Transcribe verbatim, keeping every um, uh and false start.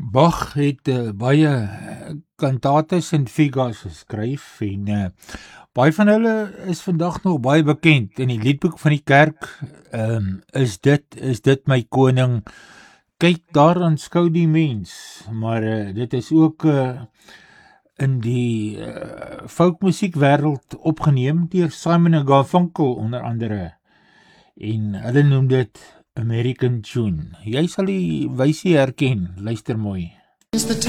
Bach het uh, baie uh, kantates en figas geskryf en uh, baie van hulle is vandag nog baie bekend. In die liedboek van die kerk um, is dit is dit my koning. Kyk daar aanskou die mens, maar uh, dit is ook uh, in die uh, folkmusiekwêreld opgeneem deur Simon en Garfunkel onder andere. En hulle noem dit American Tune. Jy sal die wysie herken, luister mooi. Is the